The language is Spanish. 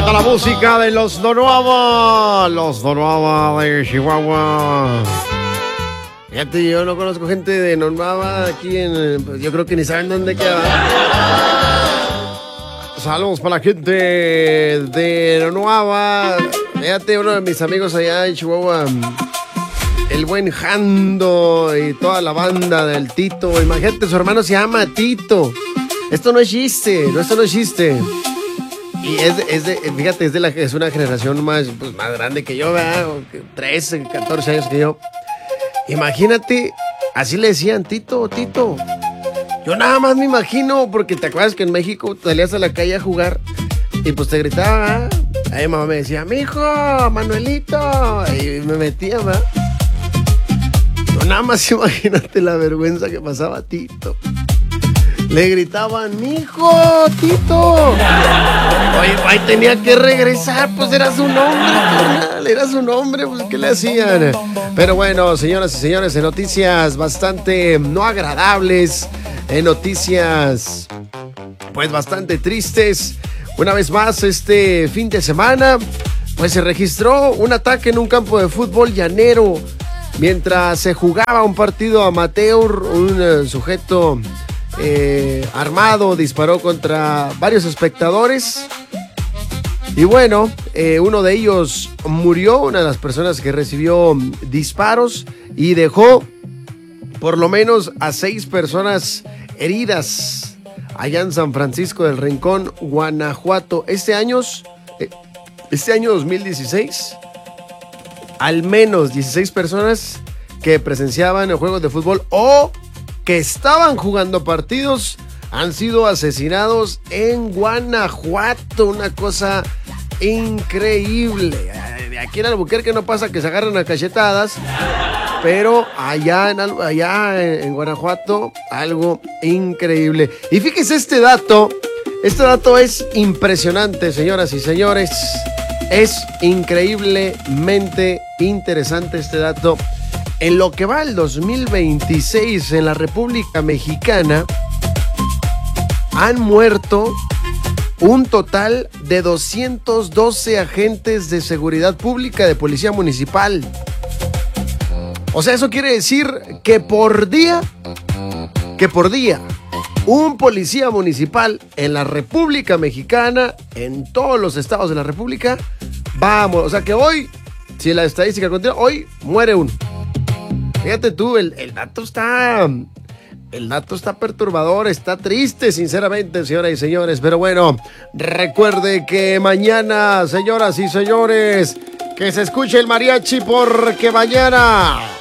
toda la música de los Donuava de Chihuahua. Fíjate, yo no conozco gente de Donuava aquí pues yo creo que ni saben dónde queda. Saludos para la gente de Donuava. Fíjate, uno de mis amigos allá en Chihuahua, el buen Jando y toda la banda del Tito. Imagínate, su hermano se llama Tito. Esto no es chiste, esto no es chiste. Y fíjate, es una generación más grande que yo, ¿verdad? 13, 14 años que yo. Imagínate, así le decían Tito. Yo nada más me imagino, porque te acuerdas que en México salías a la calle a jugar y pues te gritaba, ahí mamá me decía, mijo, Manuelito, y me metía, ¿verdad? Yo nada más imagínate la vergüenza que pasaba Tito. Le gritaban, mijo, Tito. Oye, ahí tenía que regresar, pues era su nombre, carnal, era su nombre, pues ¿qué le hacían? Pero bueno, señoras y señores, en noticias bastante no agradables, en noticias pues bastante tristes, una vez más este fin de semana, pues se registró un ataque en un campo de fútbol llanero, mientras se jugaba un partido amateur, un sujeto armado disparó contra varios espectadores y bueno, uno de ellos murió, una de las personas que recibió disparos, y dejó por lo menos a 6 personas heridas allá en San Francisco del Rincón, Guanajuato. Este año 2016, al menos 16 personas que presenciaban juegos de fútbol o que estaban jugando partidos han sido asesinados en Guanajuato. Una cosa increíble. Aquí en Albuquerque no pasa que se agarran a cachetadas, pero allá en Guanajuato algo increíble. Y fíjese este dato es impresionante, señoras y señores. Es increíblemente interesante este dato. En lo que va el 2026 en la República Mexicana, han muerto un total de 212 agentes de seguridad pública de policía municipal. O sea, eso quiere decir que por día, un policía municipal en la República Mexicana, en todos los estados de la República, vamos, o sea que hoy, si la estadística continúa, hoy muere uno. Fíjate tú, el dato está perturbador, está triste, sinceramente, señoras y señores. Pero bueno, recuerde que mañana, señoras y señores, que se escuche el mariachi porque mañana